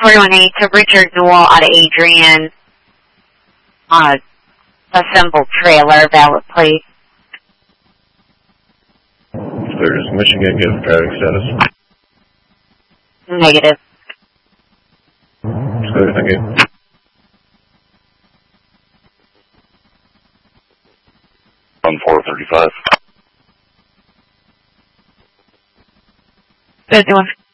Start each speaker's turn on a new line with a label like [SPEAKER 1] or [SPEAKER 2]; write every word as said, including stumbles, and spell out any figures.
[SPEAKER 1] four one eight to Richard Newell out of Adrian on a assembled trailer, valid plate.
[SPEAKER 2] Clear as Michigan, give driving status.
[SPEAKER 1] Negative.
[SPEAKER 2] Clear, thank you.
[SPEAKER 3] one four thirty-five.
[SPEAKER 1] Good one.